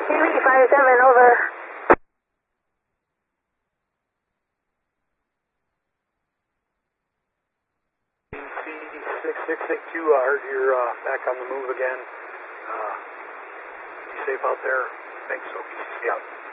TV57, over. BC6662, I heard you're back on the move again. Be safe out there. Thanks, OPCC out.